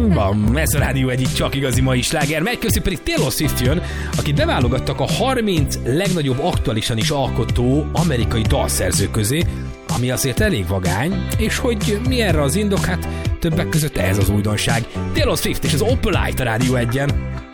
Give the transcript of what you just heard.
Van, ez a Rádió egyik csak igazi mai sláger. Megy közül pedig Taylor Swift jön, akit beválogattak a 30 legnagyobb aktuálisan is alkotó amerikai dalszerző közé, ami azért elég vagány, és hogy mi erre az indok, hát többek között ez az újdonság. Taylor Swift és az Opalite a Rádió 1-en.